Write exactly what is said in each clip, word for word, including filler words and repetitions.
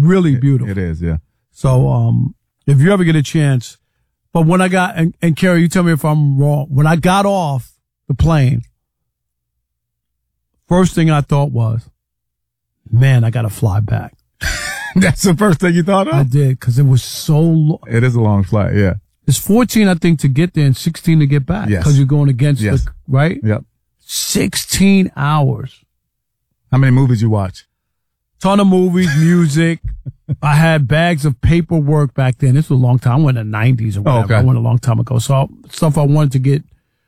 really beautiful. It is, yeah. So, um, if you ever get a chance, but when I got, and, and Kerry, you tell me if I'm wrong, when I got off the plane, first thing I thought was, man, I got to fly back. That's the first thing you thought of? I did, because it was so long. It is a long flight, yeah. It's fourteen, I think, to get there and sixteen to get back. Yes. Because you're going against yes. the, right? Yep. sixteen hours. How many movies you watch? Ton of movies, music. I had bags of paperwork back then. This was a long time. I went in the nineties or whatever. Oh, okay. I went a long time ago. So stuff I wanted to get,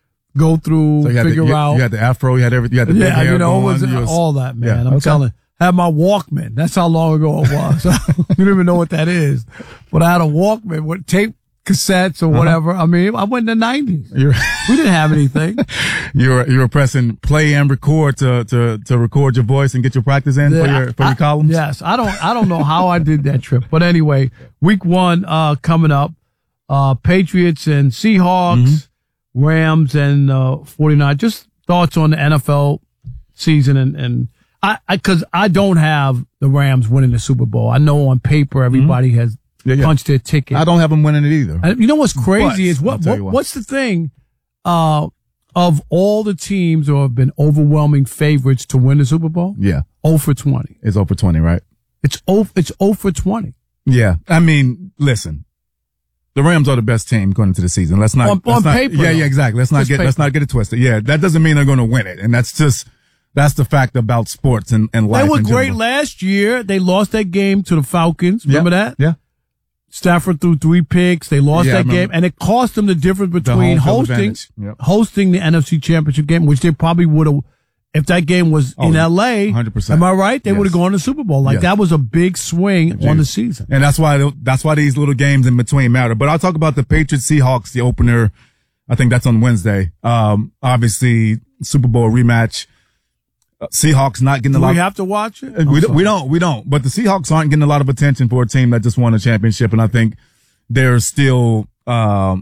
go through, so you had figure the, you, out. You had the afro, you had everything, you had the yeah, big hair you know, going, it was, you was, all that, man. Yeah, I'm okay. telling you. I had my Walkman. That's how long ago it was. You don't even know what that is. But I had a Walkman with tape cassettes or whatever. Uh-huh. I mean, I went in the nineties. You're, we didn't have anything. you were you were pressing play and record to to to record your voice and get your practice in yeah, for your for I, your columns. Yes, I don't I don't know how I did that trip, but anyway, week one uh coming up, uh Patriots and Seahawks, mm-hmm. Rams and uh forty-nine. Just thoughts on the N F L season and and I because I, I don't have the Rams winning the Super Bowl. I know on paper everybody mm-hmm. has. Yeah, yeah. Punch their ticket. I don't have them winning it either. And you know what's crazy but, is what, what, what what's the thing, uh, of all the teams who have been overwhelming favorites to win the Super Bowl? Yeah. zero for twenty. It's zero for twenty, right? It's zero, it's zero for twenty. Yeah. I mean, listen, the Rams are the best team going into the season. Let's not, on, let's on not paper. Yeah, yeah, exactly. Let's not Just get, paper. let's not get it twisted. Yeah. That doesn't mean they're going to win it. And that's just, that's the fact about sports and, and life. They were in great general. last year. They lost that game to the Falcons. Remember yeah. that? Yeah. Stafford threw three picks. They lost yeah, that game, and it cost them the difference between the hosting yep. hosting the N F C Championship game, which they probably would have if that game was oh, in L A. one hundred percent. Am I right? They yes. would have gone to the Super Bowl. Like yes. that was a big swing Jeez. on the season, and that's why that's why these little games in between matter. But I'll talk about the Patriots Seahawks, the opener. I think that's on Wednesday. Um, obviously Super Bowl rematch. Uh, Seahawks not getting a Do lot. We have to watch it. We don't, we don't. We don't. But the Seahawks aren't getting a lot of attention for a team that just won a championship, and I think they're still um,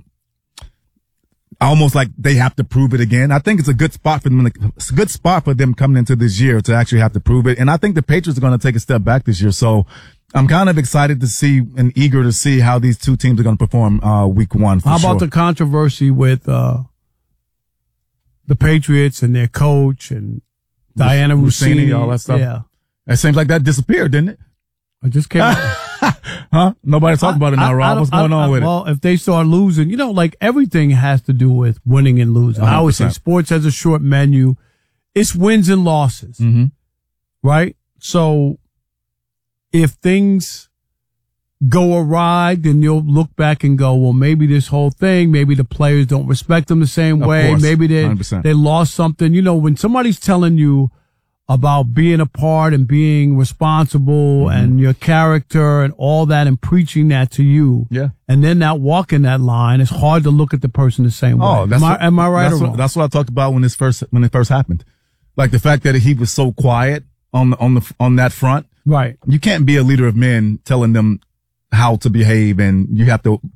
almost like they have to prove it again. I think it's a good spot for them. It's a good spot for them coming into this year to actually have to prove it. And I think the Patriots are going to take a step back this year. So I'm kind of excited to see and eager to see how these two teams are going to perform uh, week one. For how about sure. the controversy with uh, the Patriots and their coach and Diana Rossini, all that stuff? Yeah, it seems like that disappeared, didn't it? I just came out. Huh? Nobody talking about it now, I, Rob. I What's going I, on I, with well, it? if they start losing, you know, like everything has to do with winning and losing. one hundred percent. I always say sports has a short menu. It's wins and losses, Mm-hmm. right? So if things go awry, then you'll look back and go, well, maybe this whole thing, maybe the players don't respect them the same Of way. course. Maybe they, one hundred percent. they lost something. You know, when somebody's telling you about being a part and being responsible mm-hmm. and your character and all that and preaching that to you. Yeah. And then not walking that line, it's hard to look at the person the same way. Oh, that's am, what, I, am I right that's or what, wrong? That's what I talked about when this first, when it first happened. Like the fact that he was so quiet on the, on the, on that front. Right. You can't be a leader of men telling them how to behave and you have to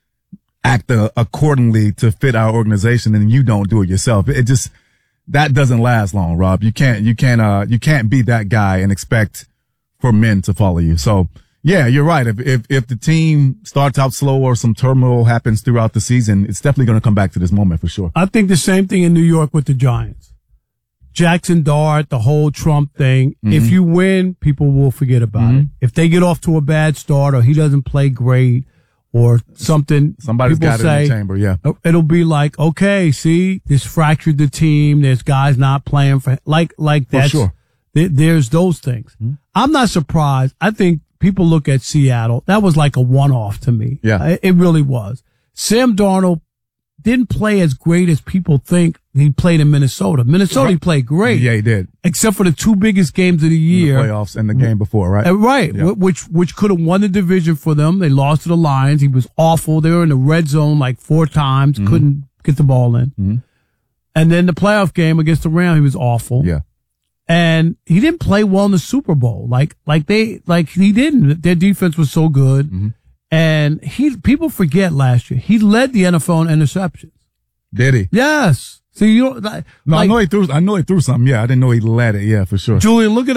act uh, accordingly to fit our organization and you don't do it yourself. It, it just, that doesn't last long, Rob. You can't, you can't, uh, you can't be that guy and expect for men to follow you. So yeah, you're right. If, if, if the team starts out slow or some turmoil happens throughout the season, it's definitely going to come back to this moment for sure. I think the same thing in New York with the Giants. Jackson Dart, the whole Trump thing. Mm-hmm. If you win, people will forget about mm-hmm. it. If they get off to a bad start or he doesn't play great, or something, somebody's got it say, in the chamber, yeah. It'll be like, okay, see, this fractured the team. There's guys not playing for, like, like that. For sure. There, there's those things. Mm-hmm. I'm not surprised. I think people look at Seattle. That was like a one-off to me. Yeah. It, it really was. Sam Darnold didn't play as great as people think he played in Minnesota. Minnesota, right. He played great. Yeah, he did. Except for the two biggest games of the year. The playoffs and the game before, right? Uh, right. Yeah. Which, which could have won the division for them. They lost to the Lions. He was awful. They were in the red zone like four times. Mm-hmm. Couldn't get the ball in. Mm-hmm. And then the playoff game against the Rams, he was awful. Yeah. And he didn't play well in the Super Bowl. Like, like they, like he didn't. Their defense was so good. Mm-hmm. And he, people forget last year, he led the N F L in interceptions. Did he? Yes. See, you don't, like, no, I know he threw, I know he threw something. Yeah. I didn't know he led it. Yeah, for sure. Julian, look it up.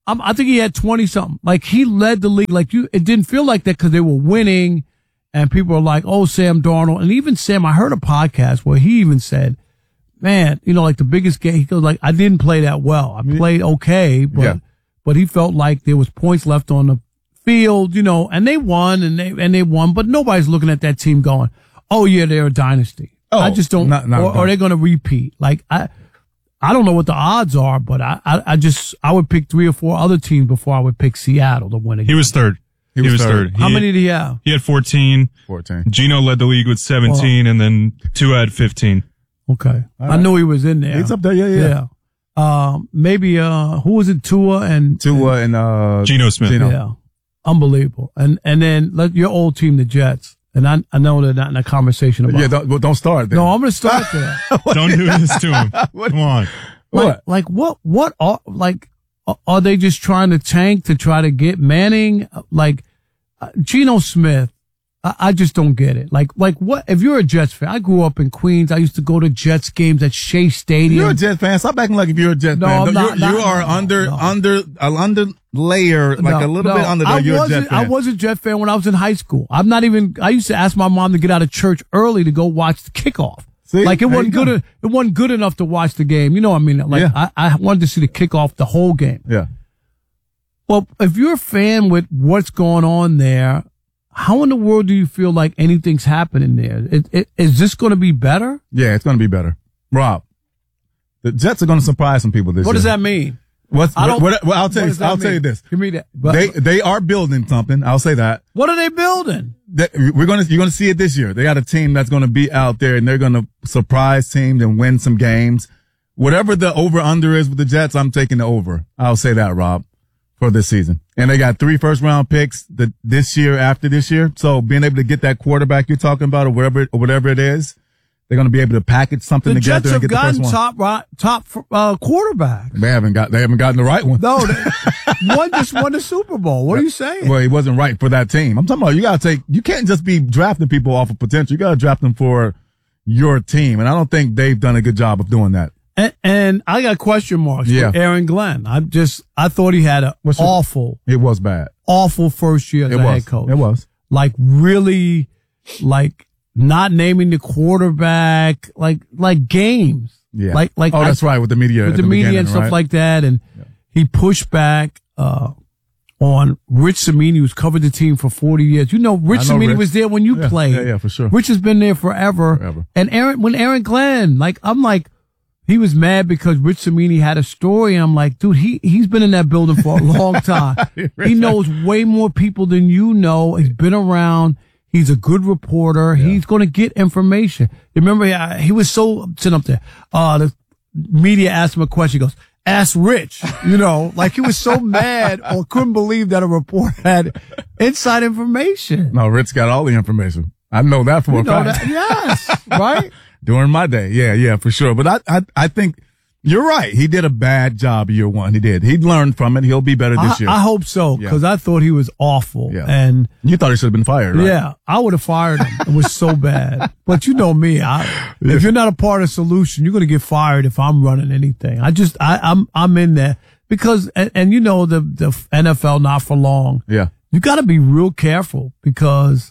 Um, I think he had twenty something. Like he led the league. Like you, it didn't feel like that because they were winning, and people were like, "Oh, Sam Darnold." And even Sam, I heard a podcast where he even said, "Man, you know, like the biggest game." He goes, "Like I didn't play that well. I played okay, but yeah. but he felt like there was points left on the field, you know, and they won and they and they won, but nobody's looking at that team going, "Oh yeah, they're a dynasty." Oh, I just don't, not, not or, or they're going to repeat. Like I. I don't know what the odds are, but I, I, I just, I would pick three or four other teams before I would pick Seattle to win again. He was third. He, he was, was third. third. How he many had, did he have? He had fourteen. fourteen. Gino led the league with seventeen, well, and then Tua had fifteen. Okay. Right. I knew he was in there. He's up there, yeah, yeah. yeah. Um, maybe, uh, who was it? Tua and, Tua and, uh, Geno Smith. Geno. Yeah. Unbelievable. And, and then let your old team, the Jets. And I, I know they're not in a conversation about. Yeah, don't, don't start there. No, I'm going to start there. Don't do this to him. Come on. Like, what? Like what? What are like? Are they just trying to tank to try to get Manning? Like uh, Geno Smith, I, I just don't get it. Like, like what? If you're a Jets fan, I grew up in Queens. I used to go to Jets games at Shea Stadium. You're a Jets fan. Stop acting like if you're a Jets no, fan. I'm No, not, you're, not, you are no, under no. under an under layer, like no, a little no, bit under. I You're a Jets fan. I was a Jet fan when I was in high school. I'm not even. I used to ask my mom to get out of church early to go watch the kickoff. See? Like it There wasn't you good. It wasn't good enough to watch the game. You know what I mean? Like Yeah. I, I wanted to see the kickoff, the whole game. Yeah. Well, if you're a fan with what's going on there, how in the world do you feel like anything's happening there? It, it, is this going to be better? Yeah, it's going to be better. Rob, the Jets are going to surprise some people this What year. does that mean? What's, I don't- what, what, I'll tell what you. does that I'll tell you mean? this. Give me that. But, They they are building something. I'll say that. what are they building? That- We're gonna you're gonna see it this year. They got a team that's gonna be out there and they're gonna surprise teams and win some games. Whatever the over under is with the Jets, I'm taking the over. I'll say that, Rob, for this season. And they got three first round picks the, this year after this year. So being able to get that quarterback you're talking about or whatever or whatever it is, they're going to be able to package something The together Jets and have get the first gotten one. top right, top uh, quarterbacks. They haven't got they haven't gotten the right one. No, they, one just won the Super Bowl. What are you saying? Well, he wasn't right for that team. I'm talking about you got to take. You can't just be drafting people off of potential. You got to draft them for your team, and I don't think they've done a good job of doing that. And, and I got question marks Yeah. for Aaron Glenn. I just I thought he had an What's your- awful, It was bad. awful first year as It a was. head coach. It was. Like really, like not naming the quarterback, like like games. Yeah. Like like oh, I- that's right with the media, with at the, the media beginning, and stuff right? like that, and Yeah. he pushed back uh on Rich Cimini, who's covered the team for forty years. You know, Rich I know Cimini Rich. was there when you Yeah, played. yeah, yeah, for sure. Rich has been there forever. Forever. And Aaron, when Aaron Glenn, like I'm like. He was mad because Rich Cimini had a story, and I'm like, dude, he, he's been in that building for a long time. He knows way more people than you know. He's been around. He's a good reporter. Yeah. He's going to get information. Remember, uh, he was so sitting up there. Uh, the media asked him a question. He goes, ask Rich, you know, like he was so mad or couldn't believe that a reporter had inside information. No, Rich got all the information. I know that for You a know fact. that, yes, right? During my day. Yeah, yeah, for sure. But I, I, I think you're right. He did a bad job year one. He did. He learned from it. He'll be better this I, year. I hope so, Yeah. because I thought he was awful. Yeah. And You thought he should have been fired, right? yeah, I would have fired him. It was so bad. But you know me. I, if you're not a part of the solution, you're going to get fired if I'm running anything. I just, I, I'm, I'm in there because, and, and you know, the, the N F L not for long. Yeah. You got to be real careful because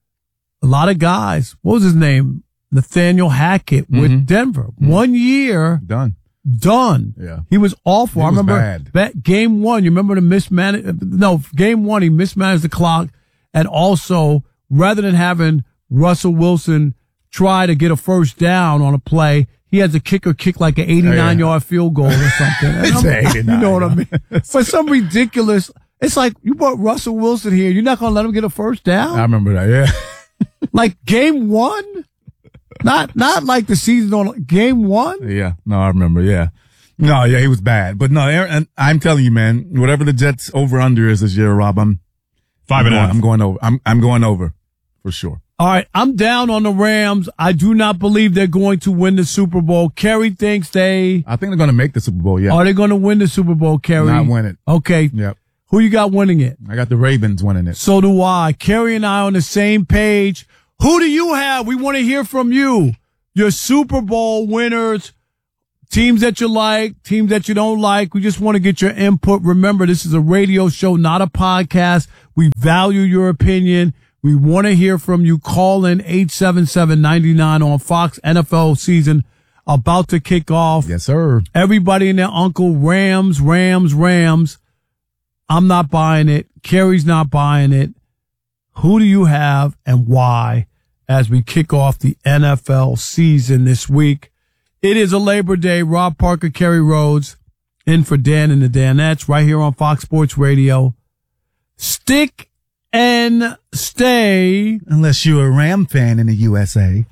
a lot of guys, what was his name? Nathaniel Hackett with Mhm. Denver. One year, Done. done. Yeah. He was awful. He I was remember bad. that game one. You remember the mismanaged? No, game one he mismanaged the clock, and also rather than having Russell Wilson try to get a first down on a play, he has a kicker kick like an eighty-nine yeah. yard field goal or something. And It's I'm- eighty-nine, You know what I huh? mean? For some ridiculous. It's like you brought Russell Wilson here. You're not going to let him get a first down? I remember that. Yeah. Like game one? Not not like the season on game one? Yeah. No, I remember. Yeah. No, yeah, he was bad. But no, Aaron, and I'm telling you, man, whatever the Jets over under is this year, Rob, I'm Five and a I'm half. going, I'm going over. I'm I'm going over for sure. All right, I'm down on the Rams. I do not believe they're going to win the Super Bowl. Kerry thinks they I think they're going to make the Super Bowl. Yeah. are they going to win the Super Bowl, Kerry? Not win it. Okay. Yep. Who you got winning it? I got the Ravens winning it. So do I. Kerry and I on the same page. Who do you have? We want to hear from you. Your Super Bowl winners. teams that you like, teams that you don't like. We just want to get your input. Remember, this is a radio show, not a podcast. We value your opinion. We want to hear from you. Call in eight seven seven, nine nine on Fox. N F L season about to kick off. Yes, sir. Everybody and their uncle, Rams, Rams, Rams. I'm not buying it. Kerry's not buying it. Who do you have and why as we kick off the N F L season this week? It is a Labor Day. Rob Parker, Kerry Rhodes, in for Dan and the Danettes right here on Fox Sports Radio. Stick and stay. Unless you're a Ram fan in the U S A.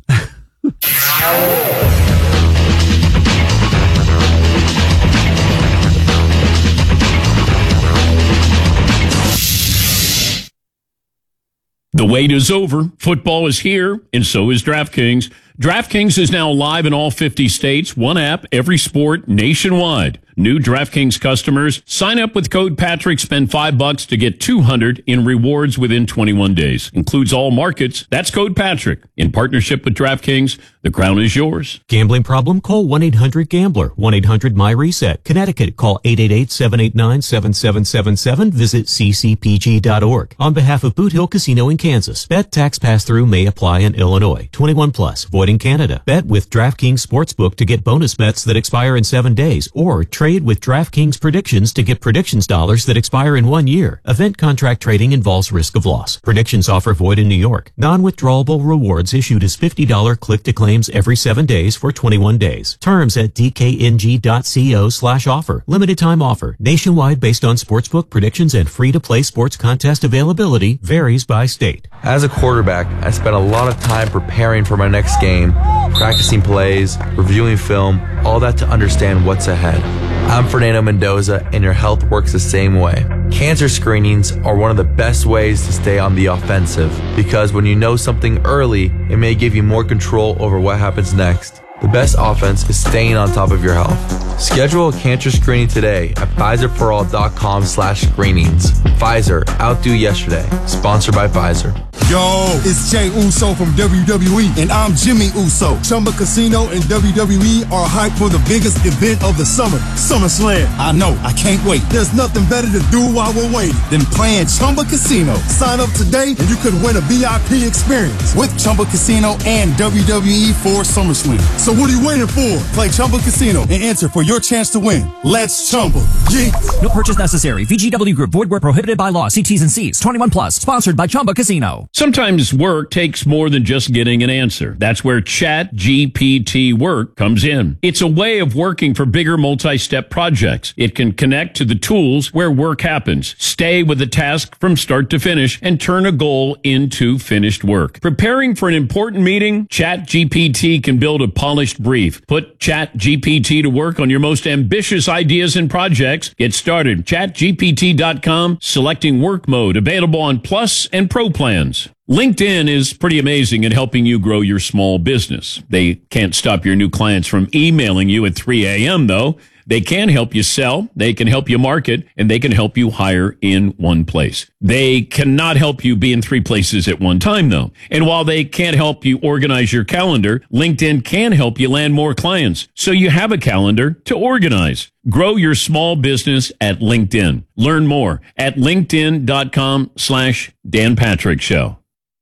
The wait is over. Football is here, and so is DraftKings. DraftKings is now live in all fifty states. One app, every sport, nationwide. New DraftKings customers, sign up with code Patrick, spend five bucks to get two hundred in rewards within twenty-one days. Includes all markets. That's code Patrick. In partnership with DraftKings, the crown is yours. Gambling problem? Call one eight hundred gambler. one eight hundred my reset. Connecticut, call eight eight eight, seven eight nine, seven seven seven seven. Visit c c p g dot org. On behalf of Boot Hill Casino in Kansas, bet tax pass-through may apply in Illinois. twenty-one plus, void in Canada. Bet with DraftKings Sportsbook to get bonus bets that expire in seven days, or trade with DraftKings Predictions to get predictions dollars that expire in one year. Event contract trading involves risk of loss. Predictions offer void in New York. Non-withdrawable rewards issued as fifty dollars click-to-claims every seven days for twenty-one days. Terms at d k n g dot co slash offer. Limited time offer. Nationwide based on sportsbook predictions and free-to-play sports contest availability varies by state. As a quarterback, I spent a lot of time preparing for my next game, practicing plays, reviewing film, all that to understand what's ahead. I'm Fernando Mendoza, and your health works the same way. Cancer screenings are one of the best ways to stay on the offensive, because when you know something early, it may give you more control over what happens next. The best offense is staying on top of your health. Schedule a cancer screening today at Pfizer for all dot com slash screenings. Pfizer, outdo yesterday. Sponsored by Pfizer. Yo, it's Jay Uso from W W E, and I'm Jimmy Uso. Chumba Casino and W W E are hyped for the biggest event of the summer, SummerSlam. I know, I can't wait. There's nothing better to do while we're waiting than playing Chumba Casino. Sign up today and you could win a V I P experience with Chumba Casino and W W E for SummerSlam. So what are you waiting for? Play Chumba Casino and enter for your chance to win. Let's Chumba. Yeah. No purchase necessary. V G W Group. Void where prohibited by law. See T's and C's. twenty-one plus. Sponsored by Chumba Casino. Sometimes work takes more than just getting an answer. That's where Chat G P T Work comes in. It's a way of working for bigger multi-step projects. It can connect to the tools where work happens, stay with the task from start to finish, and turn a goal into finished work. Preparing for an important meeting? Chat G P T can build a polished brief. Put Chat G P T to work on your most ambitious ideas and projects. Get started. chat G P T dot com, selecting work mode, available on Plus and Pro plans. LinkedIn is pretty amazing at helping you grow your small business. They can't stop your new clients from emailing you at three a.m. though. They can help you sell, they can help you market, and they can help you hire in one place. They cannot help you be in three places at one time, though. And while they can't help you organize your calendar, LinkedIn can help you land more clients, so you have a calendar to organize. Grow your small business at LinkedIn. Learn more at linkedin.com slash Dan Patrick Show.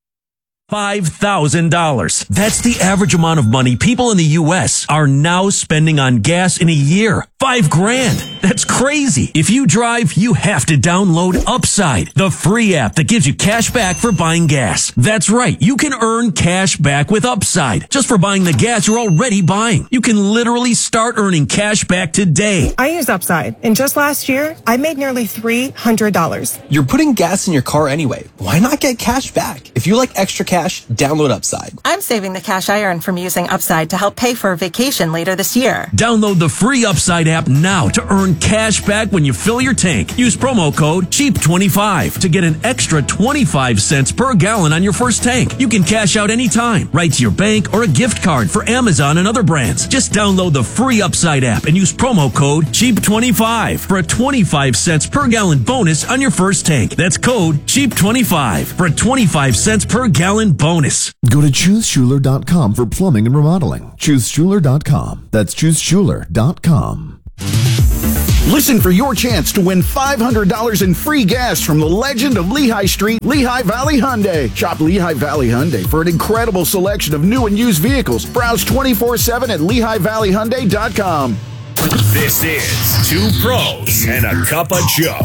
five thousand dollars. That's the average amount of money people in the U S are now spending on gas in a year. Five grand. That's crazy. If you drive, you have to download Upside, the free app that gives you cash back for buying gas. That's right. You can earn cash back with Upside just for buying the gas you're already buying. You can literally start earning cash back today. I use Upside, and just last year, I made nearly three hundred dollars. You're putting gas in your car anyway. Why not get cash back? If you like extra cash, download Upside. I'm saving the cash I earned from using Upside to help pay for a vacation later this year. Download the free Upside app now to earn cash back when you fill your tank. Use promo code cheap twenty-five to get an extra twenty-five cents per gallon on your first tank. You can cash out anytime, right to your bank or a gift card for Amazon and other brands. Just download the free Upside app and use promo code cheap twenty-five for a twenty-five cents per gallon bonus on your first tank. That's code cheap twenty-five for a twenty-five cents per gallon bonus. Go to choose schuler dot com for plumbing and remodeling. choose schuler dot com. That's choose schuler dot com. Listen for your chance to win five hundred dollars in free gas from the legend of Lehigh Street, Lehigh Valley Hyundai. Shop Lehigh Valley Hyundai for an incredible selection of new and used vehicles. Browse twenty-four seven at lehigh valley hyundai dot com. This is Two Pros and a Cup of Joe.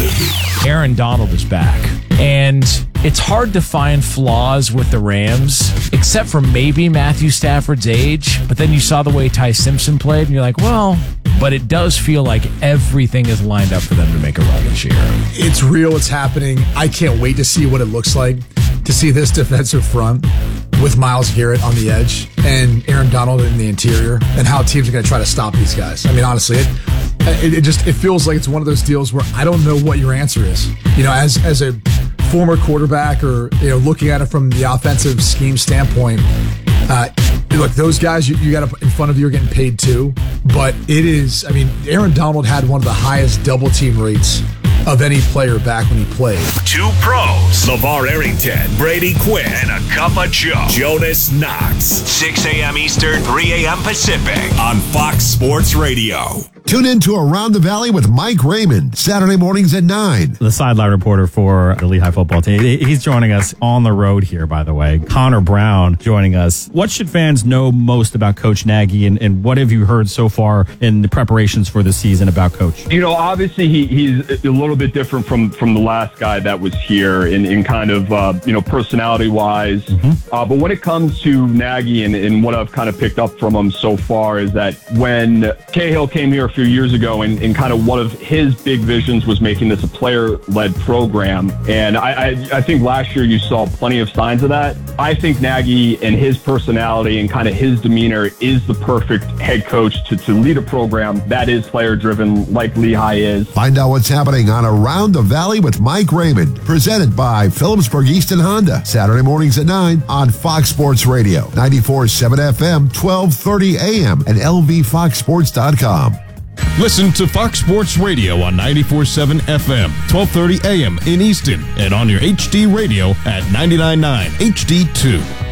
Aaron Donald is back, and it's hard to find flaws with the Rams, except for maybe Matthew Stafford's age. But then you saw the way Ty Simpson played, and you're like, well, but it does feel like everything is lined up for them to make a run this year. It's real. It's happening. I can't wait to see what it looks like, to see this defensive front with Myles Garrett on the edge and Aaron Donald in the interior, and how teams are going to try to stop these guys. I mean, honestly, it, it, it just it feels like it's one of those deals where I don't know what your answer is. You know, as as a former quarterback, or you know, looking at it from the offensive scheme standpoint, uh, look, those guys you, you got in front of you are getting paid too. But it is, I mean, Aaron Donald had one of the highest double team rates of any player back when he played. Two Pros, LeVar Arrington, Brady Quinn, and a Cup of Joe, Jonas Knox. six a.m. Eastern, three a.m. Pacific on Fox Sports Radio. Tune in to Around the Valley with Mike Raymond, Saturday mornings at nine. The sideline reporter for the Lehigh football team. He's joining us on the road here, by the way. Connor Brown joining us. What should fans know most about Coach Nagy, and, and what have you heard so far in the preparations for the season about Coach? You know, obviously he, he's a little bit different from, from the last guy that was here in, in kind of, uh, you know, personality-wise. Mm-hmm. Uh, but when it comes to Nagy and, and what I've kind of picked up from him so far is that when Cahill came here a few years ago, and, and kind of one of his big visions was making this a player-led program. And I, I, I think last year you saw plenty of signs of that. I think Nagy and his personality and kind of his demeanor is the perfect head coach to, to lead a program that is player-driven like Lehigh is. Find out what's happening on Around the Valley with Mike Raymond, presented by Phillipsburg Easton Honda, Saturday mornings at nine on Fox Sports Radio, ninety-four point seven F M, twelve thirty A M, and L V fox sports dot com. Listen to Fox Sports Radio on ninety-four point seven F M, twelve thirty A M in Easton, and on your H D radio at ninety-nine point nine H D two.